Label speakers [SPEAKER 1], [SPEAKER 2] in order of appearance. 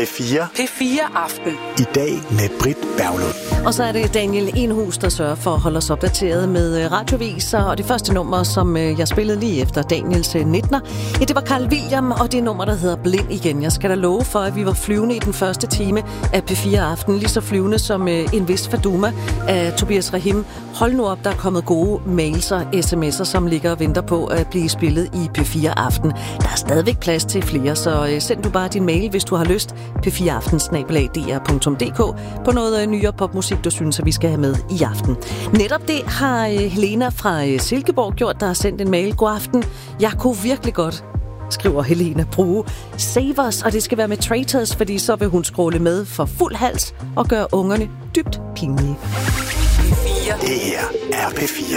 [SPEAKER 1] P4.
[SPEAKER 2] P4 Aften.
[SPEAKER 1] I dag med Britt Berglund.
[SPEAKER 3] Og så er det Daniel Enhus, der sørger for at holde os opdateret med radioviser. Og det første nummer, som jeg spillede lige efter Daniels 19'er, ja, det var Carl William, og det nummer, der hedder Blind igen. Jeg skal da love for, at vi var flyvende i den første time af P4 Aften. Lige så flyvende som en vis Faduma af Tobias Rahim. Hold nu op, der er kommet gode mails og sms'er, som ligger og venter på at blive spillet i P4 Aften. Der er stadigvæk plads til flere, så send du bare din mail, hvis du har lyst. p4aften@dr.dk på noget nyere popmusik, du synes, at vi skal have med i aften. Netop det har Helena fra Silkeborg gjort, der har sendt en mail. God aften. Jeg kunne virkelig godt, skriver Helena, bruge Save Us, og det skal være med Traitors, fordi så vil hun scrolle med for fuld hals og gøre ungerne dybt pinlige.
[SPEAKER 1] Det her er P4.